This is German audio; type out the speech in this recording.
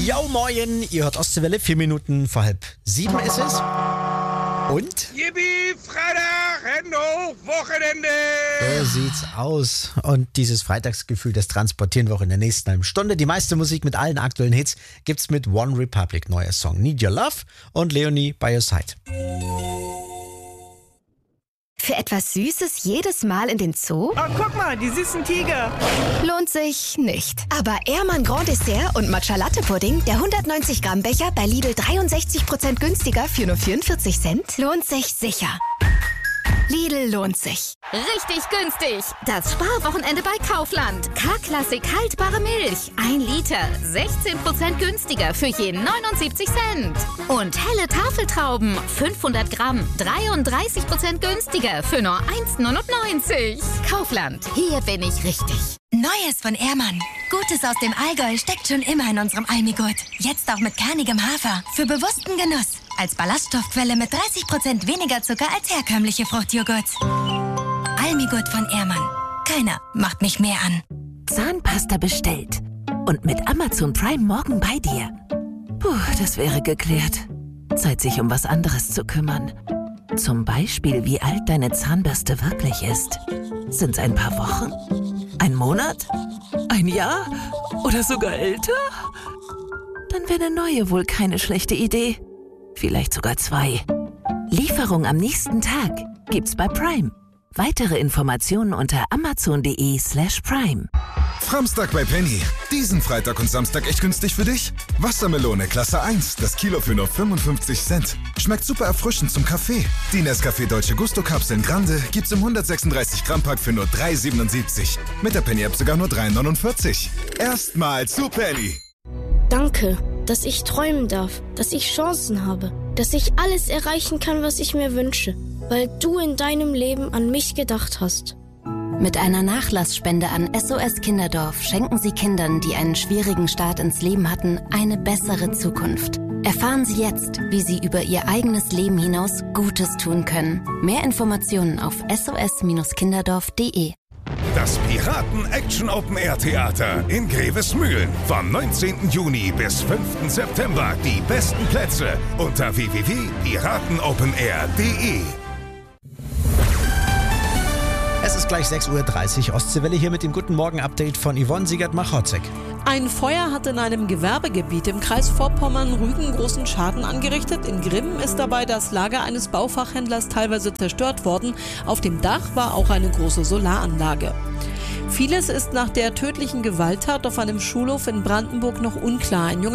Ja, moin, ihr hört Ostwelle, 4 Minuten vor 6:30 ist es. Und? Yippie, Freitag, Hände hoch, Wochenende! So sieht's aus. Und dieses Freitagsgefühl, das transportieren wir auch in der nächsten halben Stunde. Die meiste Musik mit allen aktuellen Hits gibt's mit One Republic, neuer Song Need Your Love und Leonie by Your Side. Für etwas Süßes jedes Mal in den Zoo? Oh, guck mal, die süßen Tiger. Lohnt sich nicht. Aber Ehrmann Grand Dessert und Matcha Latte Pudding, der 190 Gramm Becher bei Lidl 63% günstiger für nur 44 Cent, lohnt sich sicher. Lidl lohnt sich. Richtig günstig. Das Sparwochenende bei Kaufland. K-Klassik haltbare Milch. 1 Liter. 16% günstiger für je 79 Cent. Und helle Tafeltrauben. 500 Gramm. 33% günstiger für nur 1,99. Kaufland. Hier bin ich richtig. Neues von Ehrmann. Gutes aus dem Allgäu steckt schon immer in unserem Almigurt. Jetzt auch mit kernigem Hafer. Für bewussten Genuss. Als Ballaststoffquelle mit 30% weniger Zucker als herkömmliche Fruchtjoghurt. Almigurt von Ehrmann. Keiner macht mich mehr an. Zahnpasta bestellt. Und mit Amazon Prime morgen bei dir. Puh, das wäre geklärt. Zeit, sich um was anderes zu kümmern. Zum Beispiel, wie alt deine Zahnbürste wirklich ist. Sind's ein paar Wochen? Ein Monat? Ein Jahr? Oder sogar älter? Dann wäre eine neue wohl keine schlechte Idee. Vielleicht sogar 2. Lieferung am nächsten Tag gibt's bei Prime. Weitere Informationen unter amazon.de/prime. Framstag bei Penny. Diesen Freitag und Samstag echt günstig für dich? Wassermelone Klasse 1, das Kilo für nur 55 Cent. Schmeckt super erfrischend zum Kaffee. Die Nescafé Dolce Gusto Kapseln Grande gibt's im 136 Gramm Pack für nur 3,77. Mit der Penny App sogar nur 3,49. Erstmal zu Penny. Danke, dass ich träumen darf, dass ich Chancen habe, dass ich alles erreichen kann, was ich mir wünsche, weil du in deinem Leben an mich gedacht hast. Mit einer Nachlassspende an SOS Kinderdorf schenken Sie Kindern, die einen schwierigen Start ins Leben hatten, eine bessere Zukunft. Erfahren Sie jetzt, wie Sie über Ihr eigenes Leben hinaus Gutes tun können. Mehr Informationen auf sos-kinderdorf.de. Das Piraten-Action-Open-Air-Theater in Grevesmühlen. Vom 19. Juni bis 5. September die besten Plätze unter www.piratenopenair.de. Es ist gleich 6:30 Uhr, Ostseewelle hier mit dem Guten Morgen-Update von Yvonne Siegert-Machotzek. Ein Feuer hat in einem Gewerbegebiet im Kreis Vorpommern-Rügen großen Schaden angerichtet. In Grimm ist dabei das Lager eines Baufachhändlers teilweise zerstört worden. Auf dem Dach war auch eine große Solaranlage. Vieles ist nach der tödlichen Gewalttat auf einem Schulhof in Brandenburg noch unklar. Ein junger